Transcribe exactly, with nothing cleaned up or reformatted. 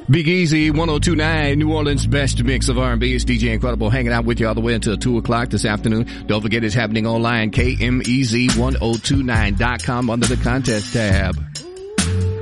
Big Easy, one oh two point nine, New Orleans' best mix of R and B. It's D J Incredible hanging out with you all the way until two o'clock this afternoon. Don't forget it's happening online, K M E Z ten twenty-nine dot com under the contest tab.